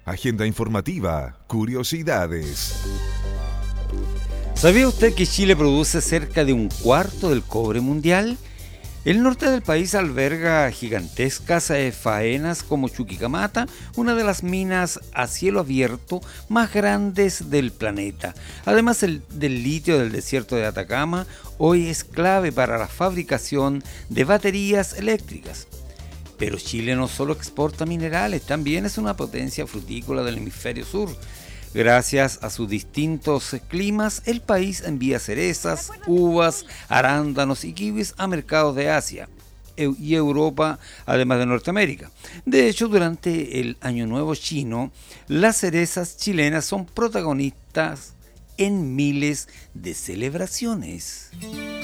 Agenda informativa, curiosidades. ¿Sabía usted que Chile produce cerca de un cuarto del cobre mundial? El norte del país alberga gigantescas faenas como Chuquicamata, una de las minas a cielo abierto más grandes del planeta. Además, del litio del desierto de Atacama hoy es clave para la fabricación de baterías eléctricas. Pero Chile no solo exporta minerales, también es una potencia frutícola del hemisferio sur. Gracias a sus distintos climas, el país envía cerezas, uvas, arándanos y kiwis a mercados de Asia y Europa, además de Norteamérica. De hecho, durante el Año Nuevo chino, las cerezas chilenas son protagonistas en miles de celebraciones.